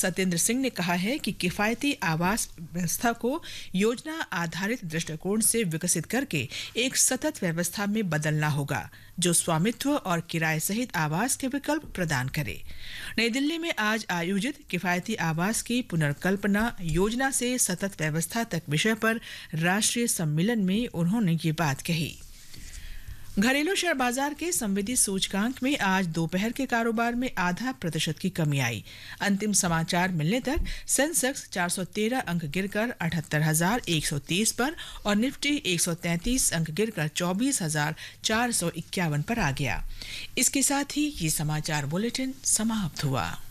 सत्येंद्र सिंह ने कहा है कि किफायती आवास व्यवस्था को योजना आधारित दृष्टिकोण से विकसित करके एक सतत व्यवस्था में बदलना होगा जो स्वामित्व और किराए सहित आवास के विकल्प प्रदान करे। नई दिल्ली में आज आयोजित किफायती आवास की पुनर्कल्पना योजना से सतत व्यवस्था तक विषय पर राष्ट्रीय सम्मेलन में उन्होंने ये बात कही। घरेलू शेयर बाजार के संवेदी सूचकांक में आज दोपहर के कारोबार में 0.5% की कमी आई। अंतिम समाचार मिलने तक सेंसेक्स 413 अंक गिरकर 78,130 पर और निफ्टी 133 अंक गिरकर 24,451 पर आ गया। इसके साथ ही ये समाचार बुलेटिन समाप्त हुआ।